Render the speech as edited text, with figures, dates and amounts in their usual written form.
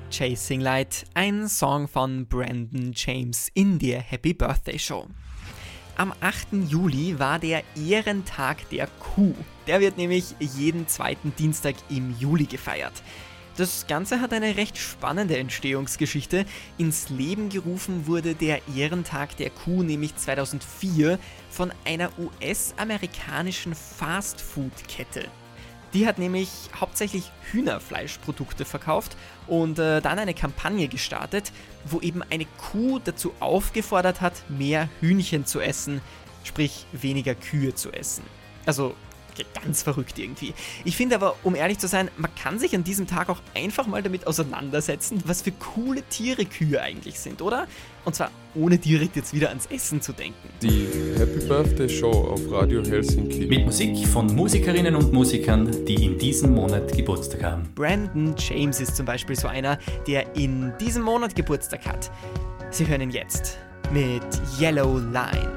Chasing Light, ein Song von Brandon James in der Happy Birthday Show. Am 8. Juli war der Ehrentag der Kuh. Der wird nämlich jeden zweiten Dienstag im Juli gefeiert. Das Ganze hat eine recht spannende Entstehungsgeschichte. Ins Leben gerufen wurde der Ehrentag der Kuh nämlich 2004 von einer US-amerikanischen Fast-Food-Kette. Die hat nämlich hauptsächlich Hühnerfleischprodukte verkauft und dann eine Kampagne gestartet, wo eben eine Kuh dazu aufgefordert hat, mehr Hühnchen zu essen, sprich weniger Kühe zu essen. Also ganz verrückt irgendwie. Ich finde aber, um ehrlich zu sein, man kann sich an diesem Tag auch einfach mal damit auseinandersetzen, was für coole Tiere Kühe eigentlich sind, oder? Und zwar ohne direkt jetzt wieder ans Essen zu denken. Die Happy Birthday Show auf Radio Helsinki. Mit Musik von Musikerinnen und Musikern, die in diesem Monat Geburtstag haben. Brandon James ist zum Beispiel so einer, der in diesem Monat Geburtstag hat. Sie hören ihn jetzt mit Yellow Line.